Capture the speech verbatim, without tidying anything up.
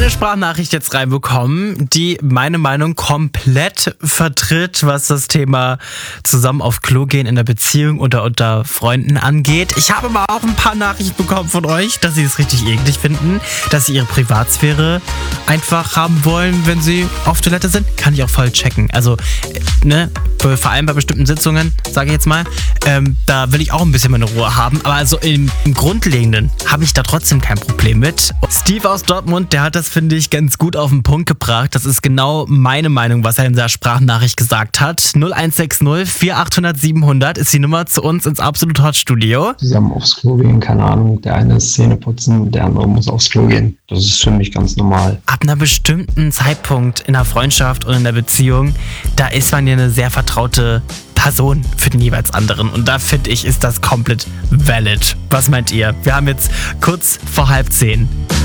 eine Sprachnachricht jetzt reinbekommen, die meine Meinung komplett vertritt, was das Thema zusammen auf Klo gehen in der Beziehung oder unter Freunden angeht. Ich habe aber auch ein paar Nachrichten bekommen von euch, dass sie es richtig eklig finden, dass sie ihre Privatsphäre einfach haben wollen, wenn sie auf Toilette sind. Kann ich auch voll checken. Also, ne, vor allem bei bestimmten Sitzungen, sage ich jetzt mal, ähm, da will ich auch ein bisschen meine Ruhe haben. Aber also im, im Grundlegenden habe ich da trotzdem kein Problem mit. Steve aus Dortmund, der hat das, finde ich, ganz gut auf den Punkt gebracht. Das ist genau meine Meinung, was er in der Sprachnachricht gesagt hat. null eins sechs null vier acht null null sieben null null ist die Nummer zu uns ins Absolut Hot Studio. Zusammen aufs Klo gehen, keine Ahnung. Der eine ist Zähne putzen, der andere muss aufs Klo gehen. Das ist für mich ganz normal. Ab einer bestimmten Zeitpunkt in der Freundschaft und in der Beziehung, da ist man ja eine sehr vertraute Person für den jeweils anderen. Und da finde ich, ist das komplett valid. Was meint ihr? Wir haben jetzt kurz vor halb zehn.